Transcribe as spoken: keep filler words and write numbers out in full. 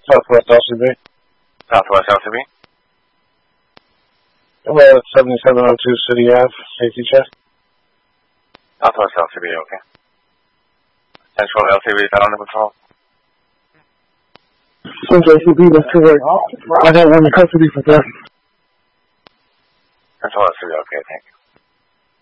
Southwest L C B. Southwest L C B. Well, it's seventy-seven oh two City Ave, safety check. Southwest L C B, okay. Central L C B, is that on the patrol? Central L C B, that's correct. I got one in custody for theft. Central L C B, okay, thank you.